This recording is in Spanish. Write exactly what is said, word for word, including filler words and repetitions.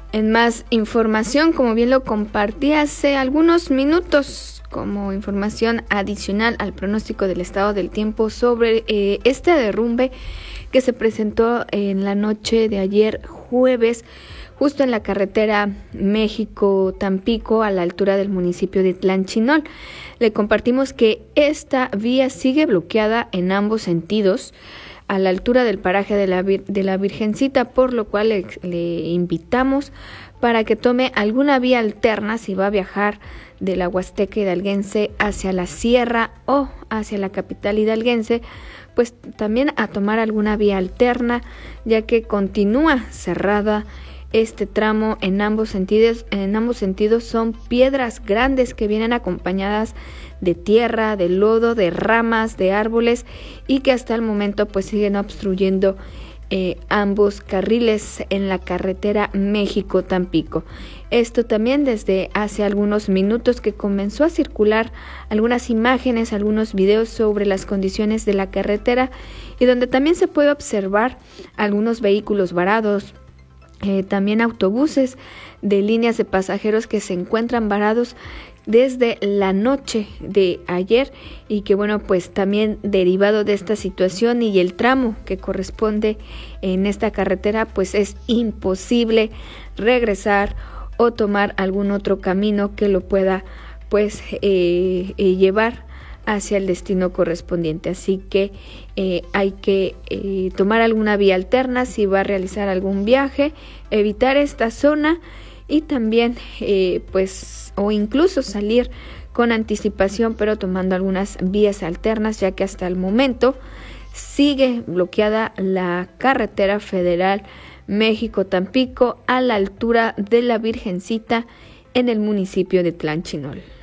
En más información, como bien lo compartí hace algunos minutos, como información adicional al pronóstico del estado del tiempo sobre eh, este derrumbe que se presentó en la noche de ayer jueves, justo en la carretera México-Tampico, a la altura del municipio de Tlanchinol. Le compartimos que esta vía sigue bloqueada en ambos sentidos, a la altura del paraje de la, de la Virgencita, por lo cual le, le invitamos para que tome alguna vía alterna si va a viajar de la Huasteca hidalguense hacia la sierra o hacia la capital hidalguense, pues también a tomar alguna vía alterna, ya que continúa cerrada este tramo en ambos sentidos. En ambos sentidos son piedras grandes que vienen acompañadas de tierra, de lodo, de ramas, de árboles, y que hasta el momento pues siguen obstruyendo eh, ambos carriles en la carretera México-Tampico. Esto también desde hace algunos minutos que comenzó a circular algunas imágenes, algunos videos sobre las condiciones de la carretera, y donde también se puede observar algunos vehículos varados, eh, también autobuses de líneas de pasajeros que se encuentran varados desde la noche de ayer, y que bueno, pues también derivado de esta situación y el tramo que corresponde en esta carretera, pues es imposible regresar o tomar algún otro camino que lo pueda pues eh, eh, llevar hacia el destino correspondiente. Así que eh, hay que eh, tomar alguna vía alterna si va a realizar algún viaje, evitar esta zona, y también eh, pues o incluso salir con anticipación, pero tomando algunas vías alternas, ya que hasta el momento sigue bloqueada la carretera federal México-Tampico a la altura de la Virgencita en el municipio de Tlanchinol.